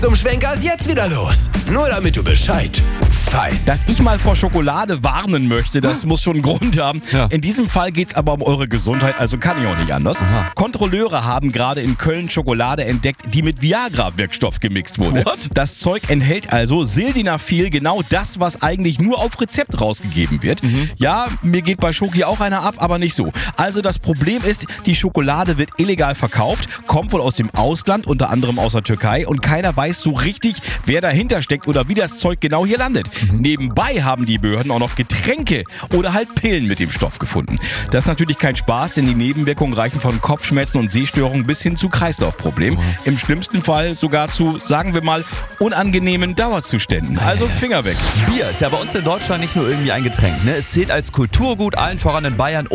Zum Schwenker ist jetzt wieder los. Nur damit du Bescheid weißt. Dass ich mal vor Schokolade warnen möchte, das muss schon einen Grund haben. Ja. In diesem Fall geht's aber um eure Gesundheit, also kann ich auch nicht anders. Aha. Kontrolleure haben gerade in Köln Schokolade entdeckt, die mit Viagra-Wirkstoff gemixt wurde. What? Das Zeug enthält also Sildenafil, genau das, was eigentlich nur auf Rezept rausgegeben wird. Ja, mir geht bei Schoki auch einer ab, aber nicht so. Also das Problem ist, die Schokolade wird illegal verkauft, kommt wohl aus dem Ausland, unter anderem aus der Türkei, und keiner weiß so richtig, wer dahinter steckt oder wie das Zeug genau hier landet. Nebenbei haben die Behörden auch noch Getränke oder halt Pillen mit dem Stoff gefunden. Das ist natürlich kein Spaß, denn die Nebenwirkungen reichen von Kopfschmerzen und Sehstörungen bis hin zu Kreislaufproblemen. Im schlimmsten Fall sogar zu, sagen wir mal, unangenehmen Dauerzuständen. Also Finger weg. Bier ist ja bei uns in Deutschland nicht nur irgendwie ein Getränk, ne? Es zählt als Kulturgut, allen voran in Bayern.